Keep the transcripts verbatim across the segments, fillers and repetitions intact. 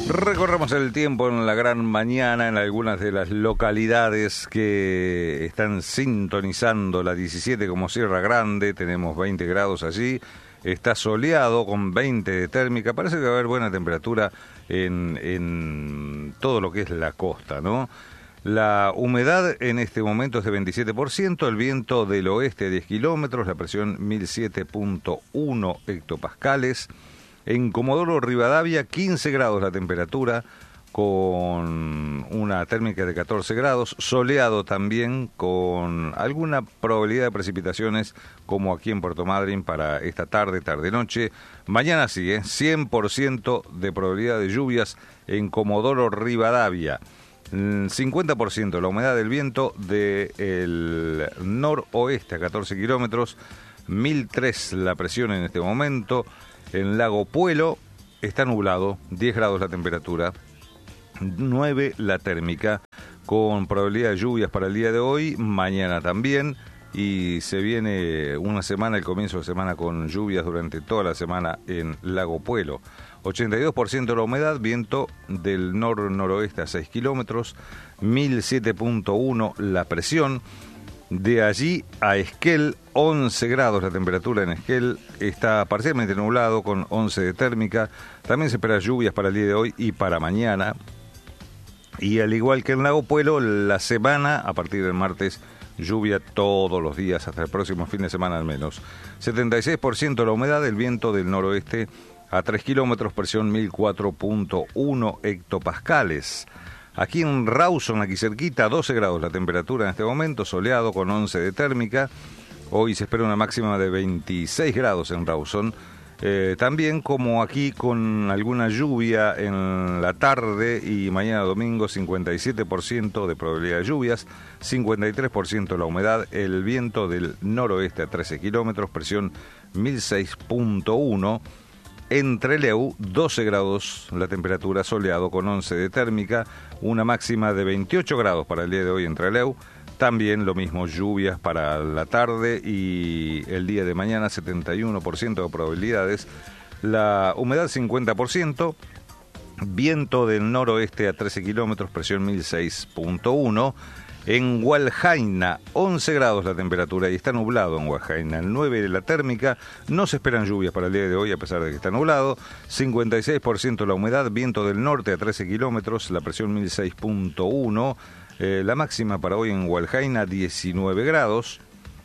Recorremos el tiempo en la gran mañana en algunas de las localidades que están sintonizando la diecisiete como Sierra Grande. Tenemos veinte grados allí. Está soleado con veinte de térmica. Parece que va a haber buena temperatura en, en todo lo que es la costa, ¿no? La humedad en este momento es de veintisiete por ciento, el viento del oeste diez kilómetros, la presión mil siete punto uno hectopascales. En Comodoro Rivadavia, quince grados la temperatura, con una térmica de catorce grados, soleado también, con alguna probabilidad de precipitaciones, como aquí en Puerto Madryn para esta tarde, tarde-noche. Mañana sí, ¿eh? cien por ciento de probabilidad de lluvias en Comodoro Rivadavia. cincuenta por ciento la humedad del viento del noroeste a catorce kilómetros, mil tres la presión en este momento. En Lago Puelo está nublado, diez grados la temperatura, nueve la térmica, con probabilidad de lluvias para el día de hoy, mañana también, y se viene una semana, el comienzo de semana con lluvias durante toda la semana en Lago Puelo. ochenta y dos por ciento la humedad, viento del nor-noroeste a seis kilómetros, mil siete punto uno la presión. De allí a Esquel, once grados la temperatura en Esquel, está parcialmente nublado con once de térmica. También se espera lluvias para el día de hoy y para mañana. Y al igual que en Lago Puelo, la semana, a partir del martes, lluvia todos los días hasta el próximo fin de semana al menos. setenta y seis por ciento la humedad, el viento del noroeste a tres kilómetros, presión mil cuatro punto uno hectopascales. Aquí en Rawson, aquí cerquita, doce grados la temperatura en este momento, soleado con once de térmica. Hoy se espera una máxima de veintiséis grados en Rawson. Eh, también como aquí con alguna lluvia en la tarde y mañana domingo, cincuenta y siete por ciento de probabilidad de lluvias, cincuenta y tres por ciento la humedad, el viento del noroeste a trece kilómetros, presión mil seis punto uno. En Trelew, doce grados la temperatura, soleado con once de térmica, una máxima de veintiocho grados para el día de hoy en Trelew. También lo mismo, lluvias para la tarde y el día de mañana, setenta y uno por ciento de probabilidades. La humedad cincuenta por ciento, viento del noroeste a trece kilómetros, presión mil seis punto uno. En Hualjaina, once grados la temperatura y está nublado en Hualjaina, nueve de la térmica, no se esperan lluvias para el día de hoy a pesar de que está nublado, cincuenta y seis por ciento la humedad, viento del norte a trece kilómetros, la presión mil seis punto uno, eh, la máxima para hoy en Hualjaina diecinueve grados,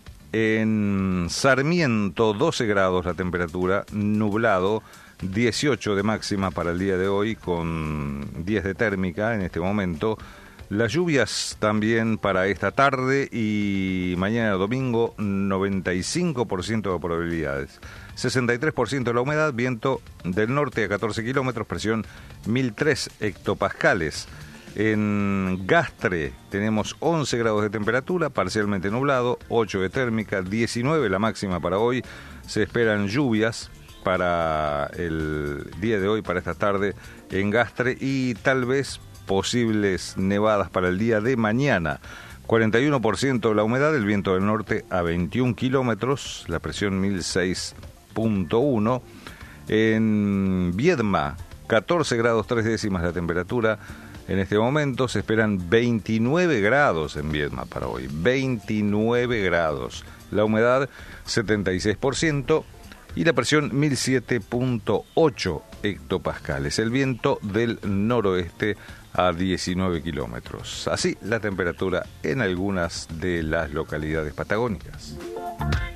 en Sarmiento doce grados la temperatura, nublado, dieciocho de máxima para el día de hoy con diez de térmica en este momento. Las lluvias también para esta tarde y mañana domingo, noventa y cinco por ciento de probabilidades. sesenta y tres por ciento de la humedad, viento del norte a catorce kilómetros, presión mil tres hectopascales. En Gastre tenemos once grados de temperatura, parcialmente nublado, ocho de térmica, diecinueve la máxima para hoy. Se esperan lluvias para el día de hoy, para esta tarde en Gastre y tal vez posibles nevadas para el día de mañana. cuarenta y uno por ciento la humedad, el viento del norte a veintiún kilómetros, la presión mil seis punto uno. En Viedma, catorce grados tres décimas la temperatura. En este momento se esperan veintinueve grados en Viedma para hoy, veintinueve grados. La humedad setenta y seis por ciento y la presión mil siete punto ocho hectopascales. El viento del noroeste a diecinueve kilómetros. Así la temperatura en algunas de las localidades patagónicas.